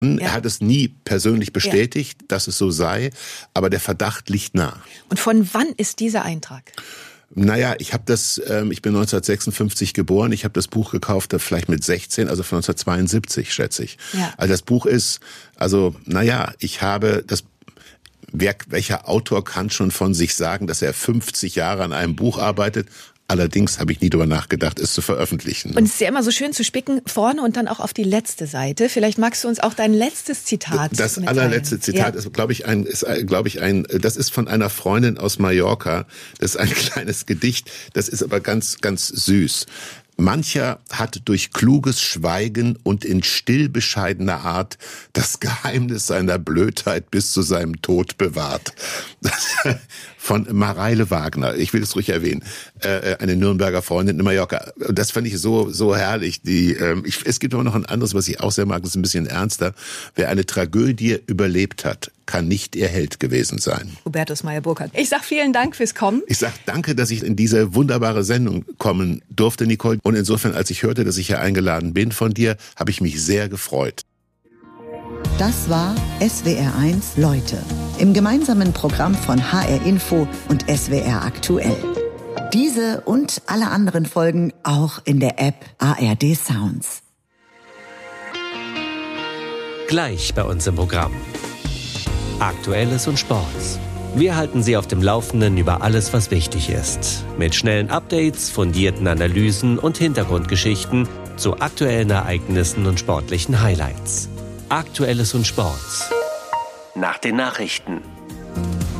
Er hat es nie persönlich bestätigt, dass es so sei, aber der Verdacht liegt nah. Und von wann ist dieser Eintrag? Naja, ich bin 1956 geboren, ich habe das Buch gekauft, vielleicht mit 16, also von 1972, schätze ich. Ja. Also das Buch ist, ich habe das. Welcher Autor kann schon von sich sagen, dass er 50 Jahre an einem Buch arbeitet? Allerdings habe ich nie darüber nachgedacht, es zu veröffentlichen. Und es ist ja immer so schön zu spicken, vorne und dann auch auf die letzte Seite. Vielleicht magst du uns auch dein letztes Zitat Das mitteilen. allerletzte Zitat ist, das ist von einer Freundin aus Mallorca. Das ist ein kleines Gedicht. Das ist aber ganz, ganz süß. Mancher hat durch kluges Schweigen und in still bescheidener Art das Geheimnis seiner Blödheit bis zu seinem Tod bewahrt. Von Mareile Wagner, ich will es ruhig erwähnen, eine Nürnberger Freundin in Mallorca. Das fand ich so herrlich. Es gibt aber noch ein anderes, was ich auch sehr mag, das ist ein bisschen ernster. Wer eine Tragödie überlebt hat, kann nicht ihr Held gewesen sein. Hubertus Meyer-Burkhardt. Ich sag vielen Dank fürs Kommen. Ich sag danke, dass ich in diese wunderbare Sendung kommen durfte, Nicole. Und insofern, als ich hörte, dass ich hier eingeladen bin von dir, habe ich mich sehr gefreut. Das war SWR1 Leute im gemeinsamen Programm von HR Info und SWR Aktuell. Diese und alle anderen Folgen auch in der App ARD Sounds. Gleich bei uns im Programm. Aktuelles und Sports. Wir halten Sie auf dem Laufenden über alles, was wichtig ist. Mit schnellen Updates, fundierten Analysen und Hintergrundgeschichten zu aktuellen Ereignissen und sportlichen Highlights. Aktuelles und Sports. Nach den Nachrichten.